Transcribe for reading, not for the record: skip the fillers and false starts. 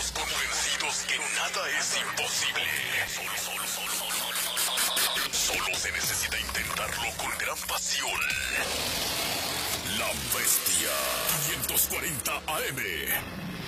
Estamos convencidos que nada es imposible. Solo se necesita intentarlo con gran pasión. La Bestia 540 AM.